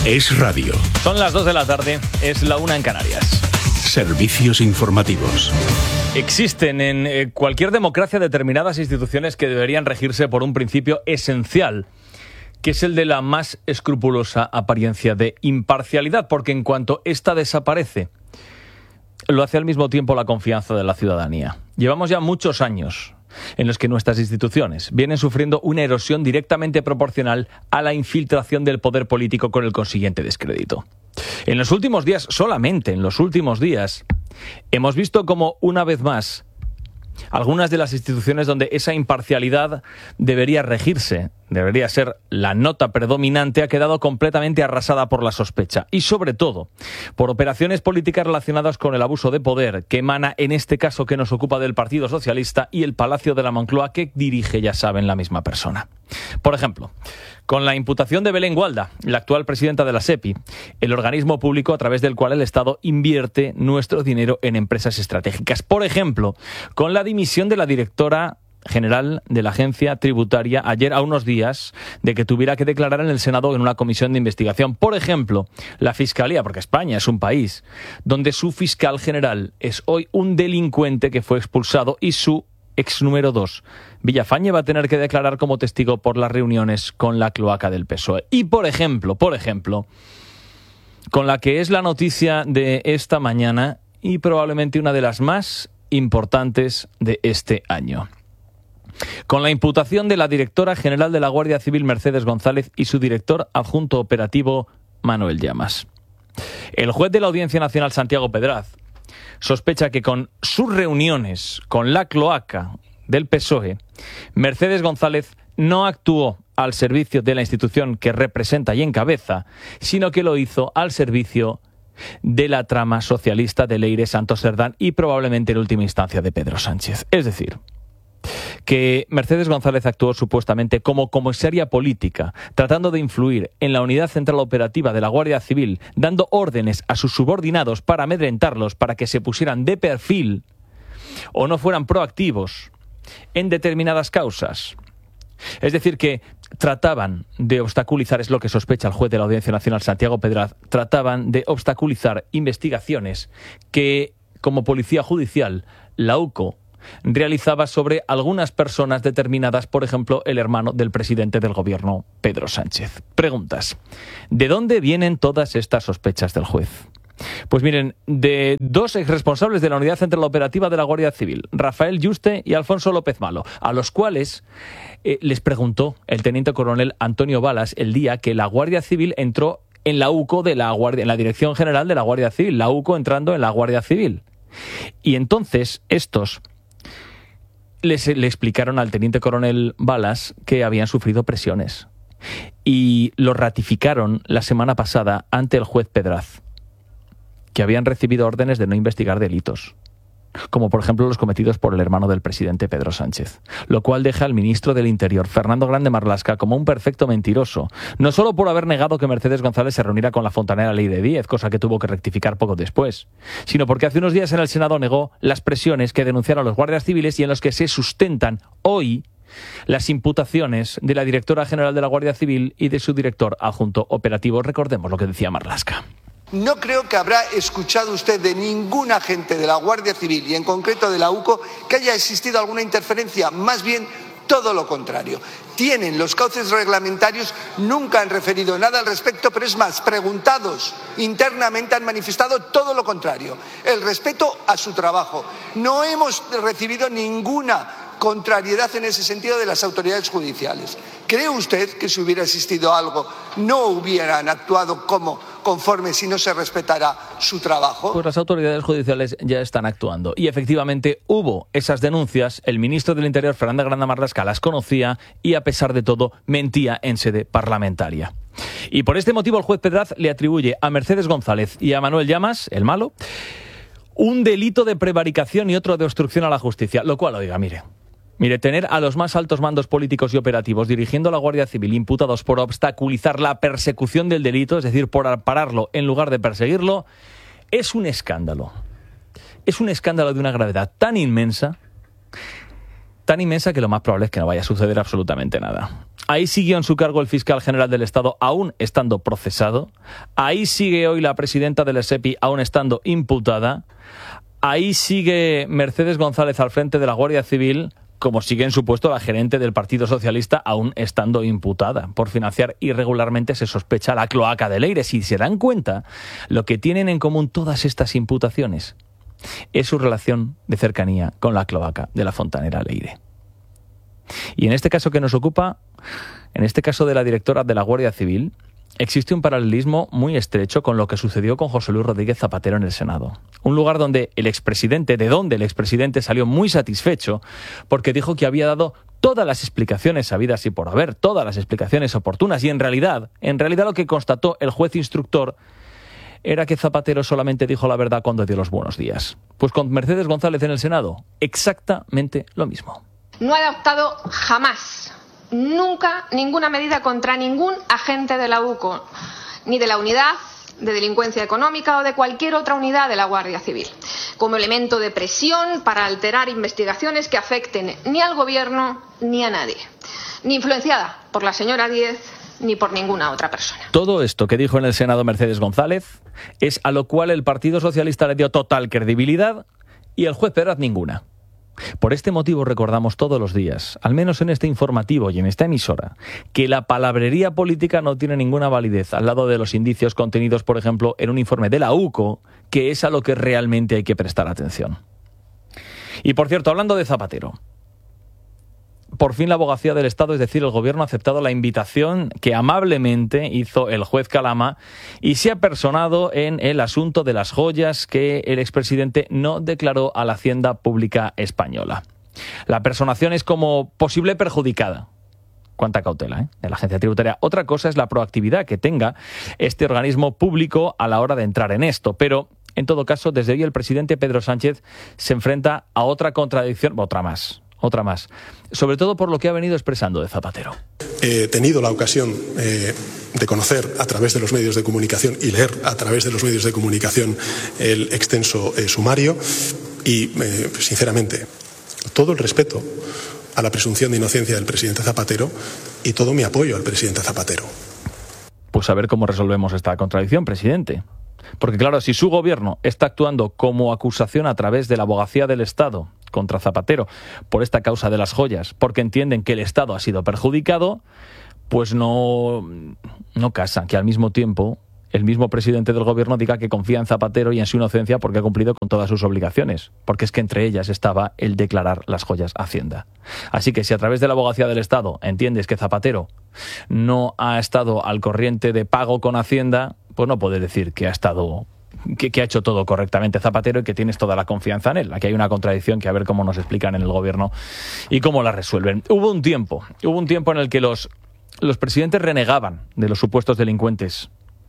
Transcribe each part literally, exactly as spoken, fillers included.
Es radio. Son las dos de la tarde, es la una en Canarias. Servicios informativos. Existen en cualquier democracia determinadas instituciones que deberían regirse por un principio esencial, que es el de la más escrupulosa apariencia de imparcialidad, porque en cuanto ésta desaparece, lo hace al mismo tiempo la confianza de la ciudadanía. Llevamos ya muchos años en los que nuestras instituciones vienen sufriendo una erosión directamente proporcional a la infiltración del poder político con el consiguiente descrédito. En los últimos días, solamente en los últimos días, hemos visto como una vez más algunas de las instituciones donde esa imparcialidad debería regirse, debería ser la nota predominante, ha quedado completamente arrasada por la sospecha y, sobre todo, por operaciones políticas relacionadas con el abuso de poder que emana, en este caso que nos ocupa, del Partido Socialista y el Palacio de la Moncloa, que dirige, ya saben, la misma persona. Por ejemplo, con la imputación de Belén Gualda, la actual presidenta de la SEPI, el organismo público a través del cual el Estado invierte nuestro dinero en empresas estratégicas. Por ejemplo, con la dimisión de la directora general de la agencia tributaria ayer, a unos días de que tuviera que declarar en el Senado en una comisión de investigación. Por ejemplo, la Fiscalía, porque España es un país donde su fiscal general es hoy un delincuente que fue expulsado y su ex número dos, Villafañe, va a tener que declarar como testigo por las reuniones con la cloaca del P S O E. Y por ejemplo, por ejemplo, con la que es la noticia de esta mañana y probablemente una de las más importantes de este año, con la imputación de la directora general de la Guardia Civil, Mercedes González, y su director adjunto operativo, Manuel Llamas. El juez de la Audiencia Nacional, Santiago Pedraz, sospecha que con sus reuniones con la cloaca del P S O E, Mercedes González no actuó al servicio de la institución que representa y encabeza, sino que lo hizo al servicio de la trama socialista de Leire Santos Cerdán y probablemente en última instancia de Pedro Sánchez. Es decir, que Mercedes González actuó supuestamente como comisaria política, tratando de influir en la unidad central operativa de la Guardia Civil, dando órdenes a sus subordinados para amedrentarlos, para que se pusieran de perfil o no fueran proactivos en determinadas causas. Es decir, que trataban de obstaculizar, es lo que sospecha el juez de la Audiencia Nacional, Santiago Pedraz, trataban de obstaculizar investigaciones que, como policía judicial, la U C O realizaba sobre algunas personas determinadas, por ejemplo, el hermano del presidente del gobierno, Pedro Sánchez. Preguntas: ¿de dónde vienen todas estas sospechas del juez? Pues miren, de dos exresponsables de la Unidad Central Operativa de la Guardia Civil, Rafael Yuste y Alfonso López Malo, a los cuales eh, les preguntó el teniente coronel Antonio Balas el día que la Guardia Civil entró en la U C O de la Guardia, en la Dirección General de la Guardia Civil, la U C O entrando en la Guardia Civil. Y entonces estos Les, le explicaron al teniente coronel Balas que habían sufrido presiones y lo ratificaron la semana pasada ante el juez Pedraz, que habían recibido órdenes de no investigar delitos, como por ejemplo los cometidos por el hermano del presidente, Pedro Sánchez, lo cual deja al ministro del Interior, Fernando Grande Marlaska, como un perfecto mentiroso, no solo por haber negado que Mercedes González se reuniera con la fontanera Leire Díez, cosa que tuvo que rectificar poco después, sino porque hace unos días en el Senado negó las presiones que denunciaron los guardias civiles y en los que se sustentan hoy las imputaciones de la directora general de la Guardia Civil y de su director adjunto operativo. Recordemos lo que decía Marlaska. No creo que habrá escuchado usted de ningún agente de la Guardia Civil y en concreto de la U C O que haya existido alguna interferencia, más bien todo lo contrario. Tienen los cauces reglamentarios, nunca han referido nada al respecto, pero es más, preguntados internamente han manifestado todo lo contrario, el respeto a su trabajo. No hemos recibido ninguna contrariedad en ese sentido de las autoridades judiciales. ¿Cree usted que si hubiera existido algo no hubieran actuado como conforme si no se respetara su trabajo? Pues las autoridades judiciales ya están actuando y efectivamente hubo esas denuncias. El ministro del Interior, Fernando Grande Marlaska, las conocía y a pesar de todo mentía en sede parlamentaria. Y por este motivo el juez Pedraz le atribuye a Mercedes González y a Manuel Llamas, el malo, un delito de prevaricación y otro de obstrucción a la justicia, lo cual, oiga, mire... Mire, tener a los más altos mandos políticos y operativos dirigiendo la Guardia Civil imputados por obstaculizar la persecución del delito, es decir, por pararlo en lugar de perseguirlo, es un escándalo. Es un escándalo de una gravedad tan inmensa, tan inmensa que lo más probable es que no vaya a suceder absolutamente nada. Ahí siguió en su cargo el fiscal general del Estado, aún estando procesado. Ahí sigue hoy la presidenta del SEPI, aún estando imputada. Ahí sigue Mercedes González al frente de la Guardia Civil, como sigue en su puesto la gerente del Partido Socialista, aún estando imputada. Por financiar irregularmente se sospecha la cloaca de Leire. Si se dan cuenta, lo que tienen en común todas estas imputaciones es su relación de cercanía con la cloaca de la fontanera Leire. Y en este caso que nos ocupa, en este caso de la directora de la Guardia Civil, existe un paralelismo muy estrecho con lo que sucedió con José Luis Rodríguez Zapatero en el Senado. Un lugar donde el expresidente, de donde el expresidente salió muy satisfecho porque dijo que había dado todas las explicaciones habidas y por haber, todas las explicaciones oportunas, y en realidad, en realidad lo que constató el juez instructor era que Zapatero solamente dijo la verdad cuando dio los buenos días. Pues con Mercedes González en el Senado, exactamente lo mismo. No ha adoptado jamás, nunca, ninguna medida contra ningún agente de la U C O, ni de la Unidad de Delincuencia Económica o de cualquier otra unidad de la Guardia Civil, como elemento de presión para alterar investigaciones que afecten ni al Gobierno ni a nadie, ni influenciada por la señora Díez ni por ninguna otra persona. Todo esto que dijo en el Senado Mercedes González es a lo cual el Partido Socialista le dio total credibilidad y el juez Peraz ninguna. Por este motivo recordamos todos los días, al menos en este informativo y en esta emisora, que la palabrería política no tiene ninguna validez al lado de los indicios contenidos, por ejemplo, en un informe de la U C O, que es a lo que realmente hay que prestar atención. Y por cierto, hablando de Zapatero, por fin la Abogacía del Estado, es decir, el Gobierno, ha aceptado la invitación que amablemente hizo el juez Calama y se ha personado en el asunto de las joyas que el expresidente no declaró a la Hacienda Pública Española. La personación es como posible perjudicada. Cuánta cautela, ¿eh?, de la agencia tributaria. Otra cosa es la proactividad que tenga este organismo público a la hora de entrar en esto, pero en todo caso, desde hoy el presidente Pedro Sánchez se enfrenta a otra contradicción, otra más. Otra más, sobre todo por lo que ha venido expresando de Zapatero. He tenido la ocasión eh, de conocer a través de los medios de comunicación y leer a través de los medios de comunicación el extenso eh, sumario y, eh, sinceramente, todo el respeto a la presunción de inocencia del presidente Zapatero y todo mi apoyo al presidente Zapatero. Pues a ver cómo resolvemos esta contradicción, presidente. Porque claro, si su gobierno está actuando como acusación a través de la Abogacía del Estado contra Zapatero por esta causa de las joyas, porque entienden que el Estado ha sido perjudicado, pues no, no casa que al mismo tiempo el mismo presidente del gobierno diga que confía en Zapatero y en su inocencia porque ha cumplido con todas sus obligaciones, porque es que entre ellas estaba el declarar las joyas a Hacienda. Así que si a través de la Abogacía del Estado entiendes que Zapatero no ha estado al corriente de pago con Hacienda, pues no puedes decir que ha estado que, que ha hecho todo correctamente Zapatero y que tienes toda la confianza en él. Aquí hay una contradicción que a ver cómo nos explican en el gobierno y cómo la resuelven. Hubo un tiempo, hubo un tiempo en el que los, los presidentes renegaban de los supuestos delincuentes.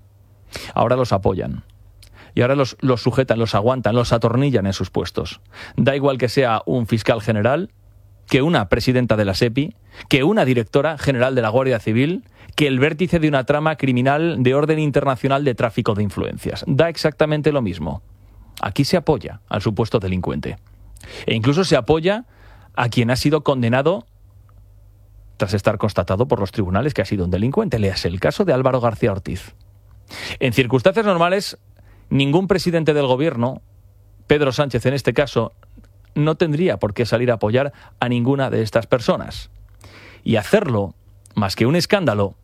Ahora los apoyan. Y ahora los, los sujetan, los aguantan, los atornillan en sus puestos. Da igual que sea un fiscal general, que una presidenta de la SEPI, que una directora general de la Guardia Civil, que el vértice de una trama criminal de orden internacional de tráfico de influencias. Da exactamente lo mismo. Aquí se apoya al supuesto delincuente. E incluso se apoya a quien ha sido condenado tras estar constatado por los tribunales que ha sido un delincuente. Léase el caso de Álvaro García Ortiz. En circunstancias normales, ningún presidente del gobierno, Pedro Sánchez en este caso, no tendría por qué salir a apoyar a ninguna de estas personas. Y hacerlo, más que un escándalo,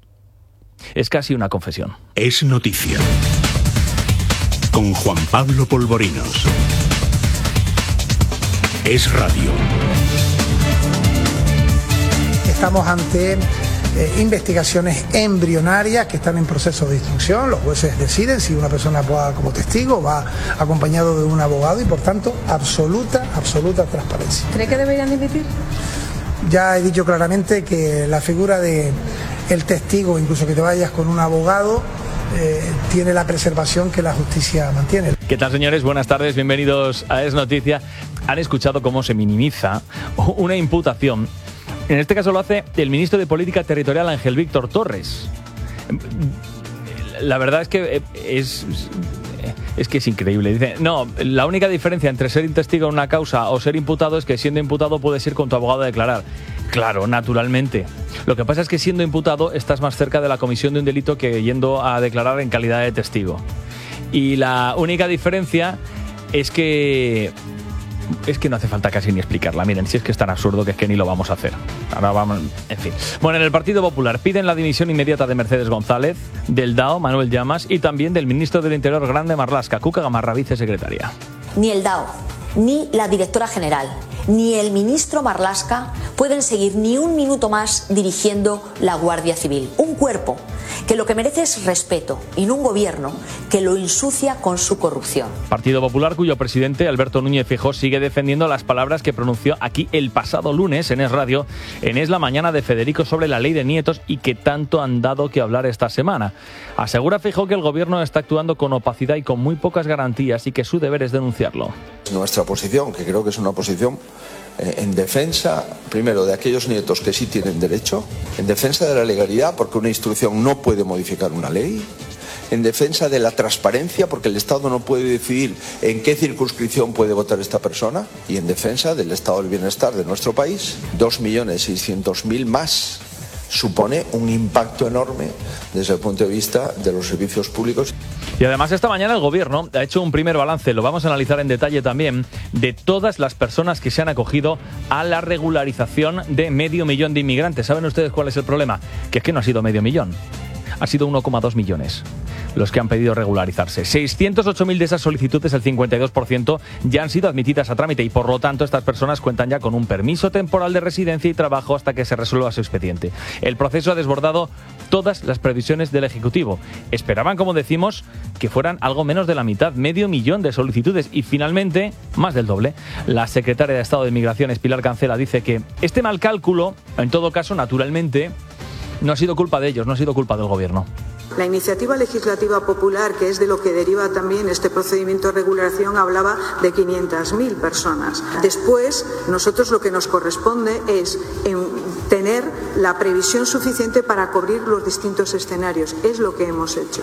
es casi una confesión. Es noticia. Con Juan Pablo Polvorinos. Es radio. Estamos ante eh, investigaciones embrionarias que están en proceso de instrucción. Los jueces deciden si una persona va como testigo, va acompañado de un abogado y, por tanto, absoluta, absoluta transparencia. ¿Cree que deberían dimitir? Ya he dicho claramente que la figura de el testigo, incluso que te vayas con un abogado, eh, tiene la preservación que la justicia mantiene. ¿Qué tal, señores? Buenas tardes, bienvenidos a Es Noticia. Han escuchado cómo se minimiza una imputación. En este caso lo hace el ministro de Política Territorial, Ángel Víctor Torres. La verdad es que es... Es que es increíble. Dice, no, la única diferencia entre ser testigo en una causa o ser imputado es que siendo imputado puedes ir con tu abogado a declarar. Claro, naturalmente. Lo que pasa es que siendo imputado estás más cerca de la comisión de un delito que yendo a declarar en calidad de testigo. Y la única diferencia es que... Es que no hace falta casi ni explicarla. Miren, si es que es tan absurdo que es que ni lo vamos a hacer. Ahora vamos... En fin. Bueno, en el Partido Popular piden la dimisión inmediata de Mercedes González, del D A O, Manuel Llamas, y también del ministro del Interior, Grande Marlaska, Cuca Gamarra, vicesecretaria. Ni el D A O, ni la directora general, ni el ministro Marlaska pueden seguir ni un minuto más dirigiendo la Guardia Civil. Un cuerpo que lo que merece es respeto y no un gobierno que lo ensucia con su corrupción. Partido Popular, cuyo presidente, Alberto Núñez Feijóo, sigue defendiendo las palabras que pronunció aquí el pasado lunes en Es Radio, en Es la Mañana de Federico, sobre la ley de nietos y que tanto han dado que hablar esta semana. Asegura Feijóo que el gobierno está actuando con opacidad y con muy pocas garantías y que su deber es denunciarlo. Nuestra posición, que creo que es una posición eh, en defensa, primero, de aquellos nietos que sí tienen derecho, en defensa de la legalidad, porque una instrucción no puede modificar una ley, en defensa de la transparencia, porque el Estado no puede decidir en qué circunscripción puede votar esta persona, y en defensa del estado del bienestar de nuestro país. dos millones seiscientos mil más supone un impacto enorme desde el punto de vista de los servicios públicos. Y además esta mañana el Gobierno ha hecho un primer balance, lo vamos a analizar en detalle también, de todas las personas que se han acogido a la regularización de medio millón de inmigrantes. ¿Saben ustedes cuál es el problema? Que es que no ha sido medio millón, ha sido uno coma dos millones los que han pedido regularizarse. seiscientos ocho mil de esas solicitudes, el cincuenta y dos por ciento, ya han sido admitidas a trámite y por lo tanto estas personas cuentan ya con un permiso temporal de residencia y trabajo hasta que se resuelva su expediente. El proceso ha desbordado todas las previsiones del Ejecutivo. Esperaban, como decimos, que fueran algo menos de la mitad, medio millón de solicitudes y finalmente más del doble. La secretaria de Estado de Migraciones, Pilar Cancela, dice que este mal cálculo, en todo caso, naturalmente, no ha sido culpa de ellos, no ha sido culpa del Gobierno. La iniciativa legislativa popular, que es de lo que deriva también este procedimiento de regulación, hablaba de quinientas mil personas. Después, nosotros lo que nos corresponde es tener la previsión suficiente para cubrir los distintos escenarios. Es lo que hemos hecho.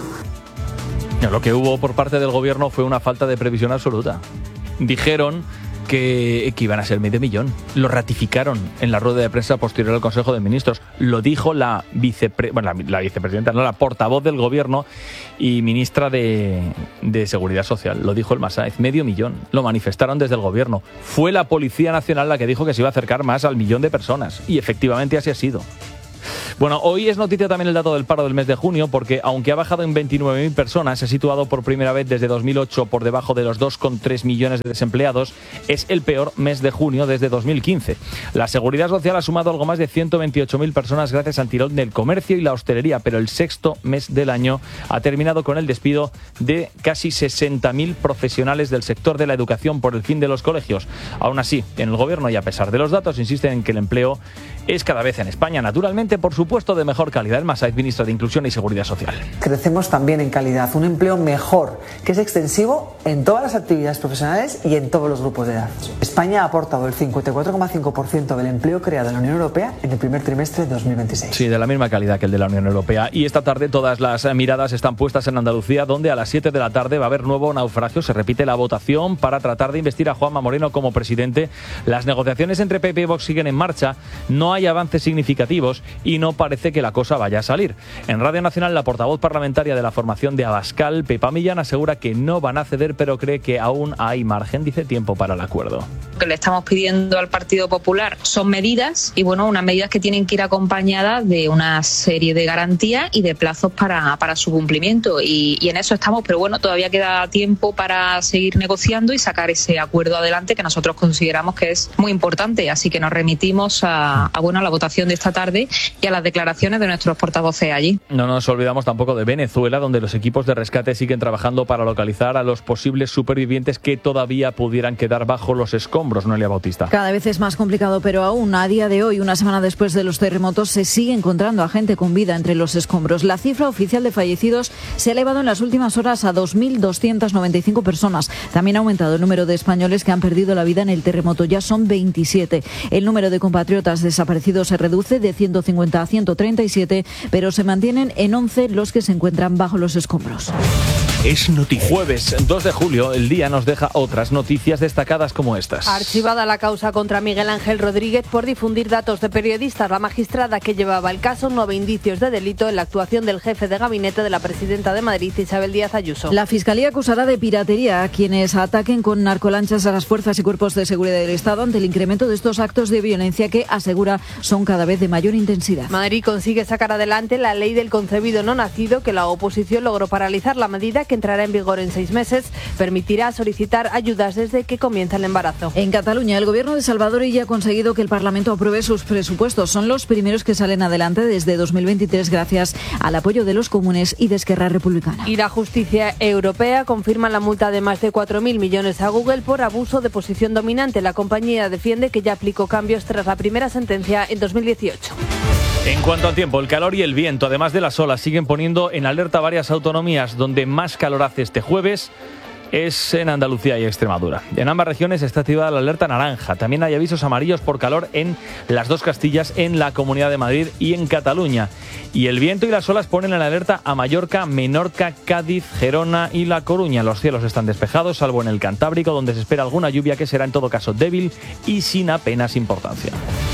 Lo que hubo por parte del Gobierno fue una falta de previsión absoluta. Dijeron que, que iban a ser medio millón. Lo ratificaron en la rueda de prensa posterior al Consejo de Ministros. Lo dijo la, vicepre, bueno, la, la vicepresidenta, no, la portavoz del Gobierno y ministra de, de Seguridad Social. Lo dijo Elma Sáenz, medio millón. Lo manifestaron desde el Gobierno. Fue la Policía Nacional la que dijo que se iba a acercar más al millón de personas. Y efectivamente así ha sido. Bueno, hoy es noticia también el dato del paro del mes de junio porque aunque ha bajado en veintinueve mil personas, se ha situado por primera vez desde dos mil ocho por debajo de los dos coma tres millones de desempleados, es el peor mes de junio desde dos mil quince. La Seguridad Social ha sumado algo más de ciento veintiocho mil personas gracias al tirón del comercio y la hostelería, pero el sexto mes del año ha terminado con el despido de casi sesenta mil profesionales del sector de la educación por el fin de los colegios. Aún así, en el Gobierno y a pesar de los datos, insisten en que el empleo es cada vez en España, naturalmente, por supuesto, de mejor calidad. Elma Sáenz, ministra de Inclusión y Seguridad Social. Crecemos también en calidad, un empleo mejor, que es extensivo en todas las actividades profesionales y en todos los grupos de edad. España ha aportado el cincuenta y cuatro coma cinco por ciento del empleo creado en la Unión Europea en el primer trimestre de dos mil veintiséis. Sí, de la misma calidad que el de la Unión Europea. Y esta tarde todas las miradas están puestas en Andalucía, donde a las siete de la tarde va a haber nuevo naufragio. Se repite la votación para tratar de investir a Juanma Moreno como presidente. Las negociaciones entre P P y Vox siguen en marcha. No hay avances significativos y no parece que la cosa vaya a salir. En Radio Nacional, la portavoz parlamentaria de la formación de Abascal, Pepa Millán, asegura que no van a ceder, pero cree que aún hay margen, dice, tiempo para el acuerdo. Lo que le estamos pidiendo al Partido Popular son medidas y, bueno, unas medidas que tienen que ir acompañadas de una serie de garantías y de plazos para, para su cumplimiento y, y en eso estamos, pero bueno, todavía queda tiempo para seguir negociando y sacar ese acuerdo adelante que nosotros consideramos que es muy importante, así que nos remitimos a, a, bueno, a la votación de esta tarde y a las declaraciones de nuestros portavoces allí. No nos olvidamos tampoco de Venezuela, donde los equipos de rescate siguen trabajando para localizar a los posibles supervivientes que todavía pudieran quedar bajo los escombros. Noelia Bautista. Cada vez es más complicado, pero aún a día de hoy, una semana después de los terremotos, se sigue encontrando a gente con vida entre los escombros. La cifra oficial de fallecidos se ha elevado en las últimas horas a dos mil doscientas noventa y cinco personas. También ha aumentado el número de españoles que han perdido la vida en el terremoto. Ya son veintisiete. El número de compatriotas desaparecidos se reduce de ciento cincuenta a ciento treinta y siete, pero se mantienen en once los que se encuentran bajo los escombros. es noticia. Jueves dos de julio, el día nos deja otras noticias destacadas como estas. Archivada la causa contra Miguel Ángel Rodríguez por difundir datos de periodistas. La magistrada que llevaba el caso no ve indicios de delito en la actuación del jefe de gabinete de la presidenta de Madrid, Isabel Díaz Ayuso. La Fiscalía acusará de piratería a quienes ataquen con narcolanchas a las fuerzas y cuerpos de seguridad del Estado ante el incremento de estos actos de violencia que, asegura, son cada vez de mayor intensidad. Madrid consigue sacar adelante la ley del concebido no nacido, que la oposición logró paralizar. La medida, que entrará en vigor en seis meses, permitirá solicitar ayudas desde que comienza el embarazo. En Cataluña, el gobierno de Salvador ya ha conseguido que el Parlamento apruebe sus presupuestos. Son los primeros que salen adelante desde dos mil veintitrés gracias al apoyo de los comunes y de Esquerra Republicana. Y la justicia europea confirma la multa de más de cuatro mil millones a Google por abuso de posición dominante. La compañía defiende que ya aplicó cambios tras la primera sentencia en dos mil dieciocho. En cuanto al tiempo, el calor y el viento, además de las olas, siguen poniendo en alerta varias autonomías. Donde más calor hace este jueves es en Andalucía y Extremadura. En ambas regiones está activada la alerta naranja. También hay avisos amarillos por calor en las dos Castillas, en la Comunidad de Madrid y en Cataluña. Y el viento y las olas ponen en alerta a Mallorca, Menorca, Cádiz, Gerona y La Coruña. Los cielos están despejados, salvo en el Cantábrico, donde se espera alguna lluvia que será en todo caso débil y sin apenas importancia.